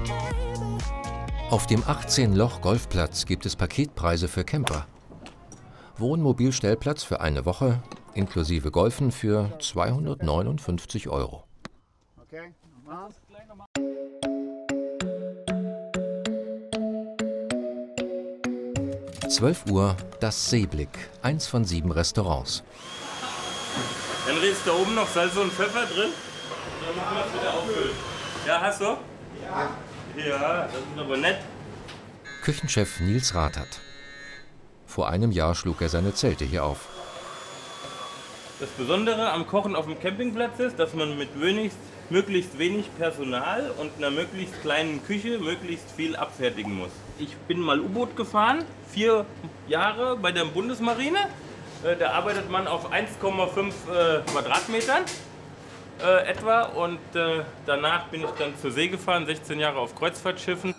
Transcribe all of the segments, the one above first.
Auf dem 18-Loch-Golfplatz gibt es Paketpreise für Camper. Wohnmobilstellplatz für eine Woche, inklusive Golfen für 259 €. Okay. 12 Uhr, das Seeblick, eins von 7 Restaurants. Dann ist da oben noch Salz und Pfeffer drin. Dann machen wir das wieder auffüllen. Ja, hast du? Ja. Ja, das ist aber nett. Küchenchef Nils Rathert. Vor einem Jahr schlug er seine Zelte hier auf. Das Besondere am Kochen auf dem Campingplatz ist, dass man mit möglichst wenig Personal und einer möglichst kleinen Küche möglichst viel abfertigen muss. Ich bin mal U-Boot gefahren, 4 Jahre bei der Bundesmarine. Da arbeitet man auf 1,5 Quadratmetern etwa und danach bin ich dann zur See gefahren, 16 Jahre auf Kreuzfahrtschiffen.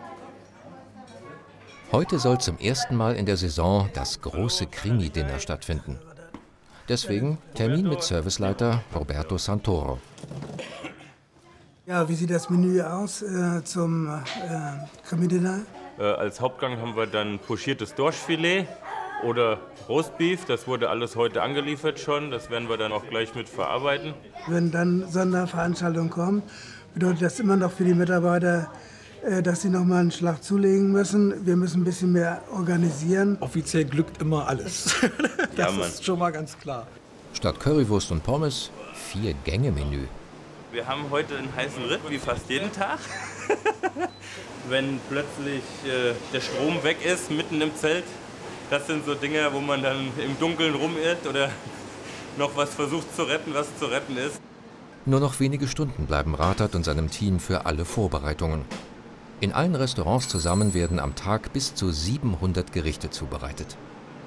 Heute soll zum ersten Mal in der Saison das große Krimi-Dinner stattfinden. Deswegen Termin mit Serviceleiter Roberto Santoro. Ja, wie sieht das Menü aus zum Krimi-Dinner? Als Hauptgang haben wir dann pochiertes Dorschfilet oder Roastbeef. Das wurde alles heute angeliefert schon. Das werden wir dann auch gleich mit verarbeiten. Wenn dann Sonderveranstaltungen kommen, bedeutet das immer noch für die Mitarbeiter, dass sie noch mal einen Schlag zulegen müssen. Wir müssen ein bisschen mehr organisieren. Offiziell glückt immer alles. Das ist schon mal ganz klar. Statt Currywurst und Pommes 4-Gänge-Menü. Wir haben heute einen heißen Ritt, wie fast jeden Tag. Wenn plötzlich der Strom weg ist, mitten im Zelt, das sind so Dinge, wo man dann im Dunkeln rumirrt oder noch was versucht zu retten, was zu retten ist. Nur noch wenige Stunden bleiben Rathert und seinem Team für alle Vorbereitungen. In allen Restaurants zusammen werden am Tag bis zu 700 Gerichte zubereitet.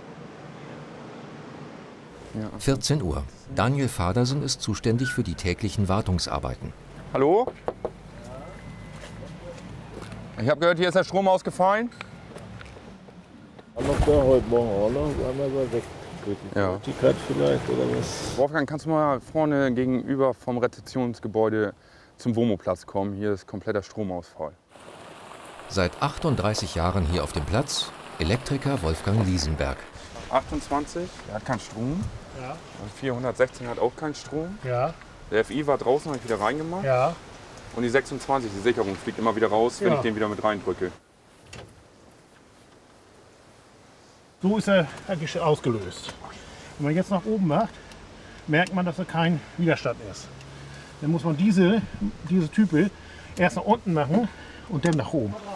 14 Uhr. Daniel Fadersen ist zuständig für die täglichen Wartungsarbeiten. Hallo? Ich habe gehört, hier ist der Strom ausgefallen. Noch da heute Morgen auch noch, einmal weg. Ja. Vielleicht oder was? Wolfgang, kannst du mal vorne gegenüber vom Rezeptionsgebäude zum WOMO-Platz kommen? Hier ist kompletter Stromausfall. Seit 38 Jahren hier auf dem Platz Elektriker Wolfgang Liesenberg. 28, der hat keinen Strom. Ja. Und 416 hat auch keinen Strom. Ja. Der FI war draußen, habe ich wieder reingemacht. Ja. Und die 26, die Sicherung, fliegt immer wieder raus, wenn ich den wieder mit reindrücke. So ist er ausgelöst. Wenn man jetzt nach oben macht, merkt man, dass er kein Widerstand ist. Dann muss man diese Type erst nach unten machen und dann nach oben.